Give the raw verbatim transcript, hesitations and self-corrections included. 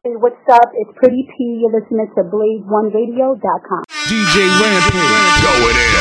Hey, what's up? It's Pretty P. You're listening to Blaze One Radio dot com. D J Rampage. Going in.